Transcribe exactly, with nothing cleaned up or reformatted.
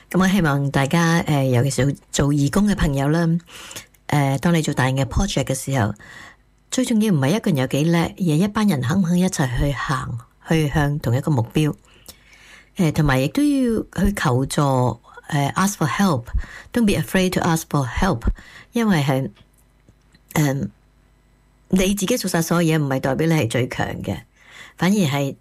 咁我希望大家誒、呃，尤其是做義工嘅朋友啦，誒、呃，當你做大型嘅 project 嘅時候，最重要唔係一個人有幾叻，而係一班人肯唔肯一齊去行，去向同一個目標。誒、呃，同埋亦都要去求助，誒、呃、，ask for help，don't be afraid to ask for help，因為係誒、呃，你自己做晒所有嘢，唔係代表你係最強嘅，反而係